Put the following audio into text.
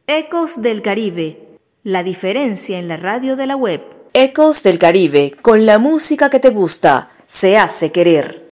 Ecos del Caribe, la diferencia en la radio de la web. Ecos del Caribe, con la música que te gusta, se hace querer.